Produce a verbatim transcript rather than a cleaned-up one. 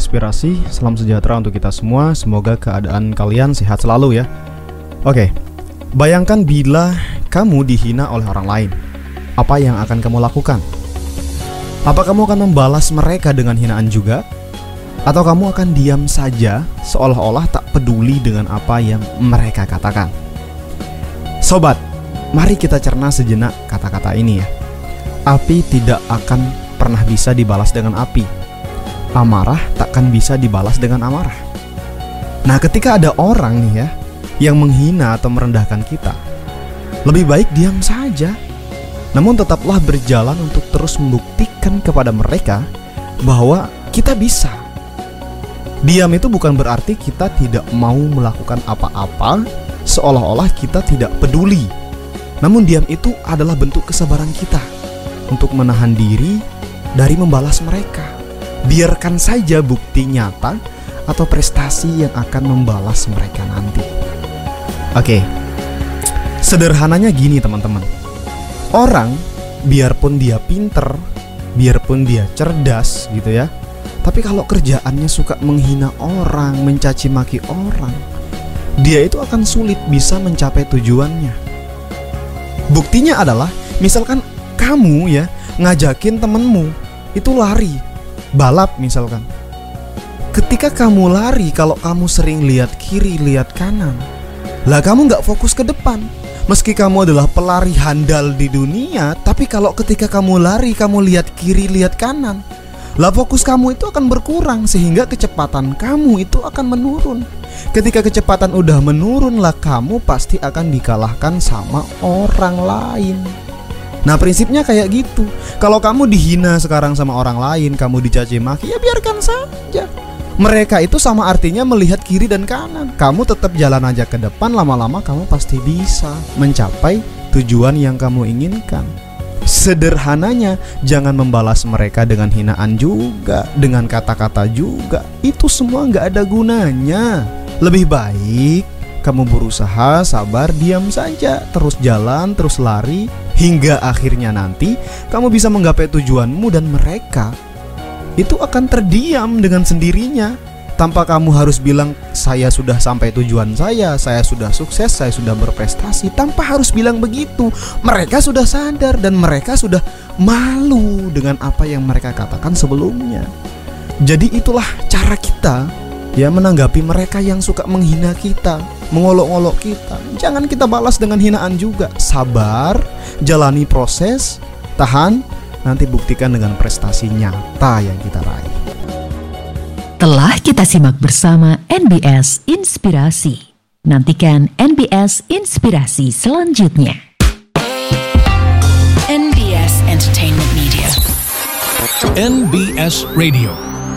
Inspirasi, salam sejahtera untuk kita semua. Semoga keadaan kalian sehat selalu ya. Oke, bayangkan bila kamu dihina oleh orang lain. Apa yang akan kamu lakukan? Apa kamu akan membalas mereka dengan hinaan juga? Atau kamu akan diam saja seolah-olah tak peduli dengan apa yang mereka katakan? Sobat, mari kita cerna sejenak kata-kata ini ya. Api tidak akan pernah bisa dibalas dengan api. Amarah takkan bisa dibalas dengan amarah. Nah, ketika ada orang nih ya yang menghina atau merendahkan kita, lebih baik diam saja. Namun tetaplah berjalan untuk terus membuktikan kepada mereka bahwa kita bisa. Diam itu bukan berarti kita tidak mau melakukan apa-apa, seolah-olah kita tidak peduli. Namun diam itu adalah bentuk kesabaran kita untuk menahan diri dari membalas mereka. Biarkan saja bukti nyata atau prestasi yang akan membalas mereka nanti. Oke, sederhananya gini teman-teman. Orang, biarpun dia pinter, biarpun dia cerdas gitu ya, tapi kalau kerjaannya suka menghina orang, mencaci maki orang, dia itu akan sulit bisa mencapai tujuannya. Buktinya adalah, misalkan kamu ya ngajakin temenmu itu lari, balap misalkan. Ketika kamu lari, kalau kamu sering lihat kiri, lihat kanan, lah kamu gak fokus ke depan. Meski kamu adalah pelari handal di dunia, tapi kalau ketika kamu lari, kamu lihat kiri, lihat kanan, lah fokus kamu itu akan berkurang, sehingga kecepatan kamu itu akan menurun. Ketika kecepatan udah menurun, lah kamu pasti akan dikalahkan sama orang lain. Nah, prinsipnya kayak gitu. Kalau kamu dihina sekarang sama orang lain, kamu dicaci maki, ya biarkan saja. Mereka itu sama artinya melihat kiri dan kanan. Kamu tetap jalan aja ke depan, lama-lama kamu pasti bisa mencapai tujuan yang kamu inginkan. Sederhananya, jangan membalas mereka dengan hinaan juga, dengan kata-kata juga. Itu semua gak ada gunanya. Lebih baik kamu berusaha sabar, diam saja, terus jalan, terus lari, hingga akhirnya nanti kamu bisa menggapai tujuanmu dan mereka itu akan terdiam dengan sendirinya. Tanpa kamu harus bilang, saya sudah sampai tujuan saya, saya sudah sukses, saya sudah berprestasi. Tanpa harus bilang begitu, mereka sudah sadar dan mereka sudah malu dengan apa yang mereka katakan sebelumnya. Jadi itulah cara kita ya menanggapi mereka yang suka menghina kita, mengolok-olok kita. Jangan kita balas dengan hinaan juga. Sabar, jalani proses, tahan, nanti buktikan dengan prestasi nyata yang kita raih. Telah kita simak bersama N B S Inspirasi. Nantikan N B S Inspirasi selanjutnya. N B S Entertainment Media. N B S Radio.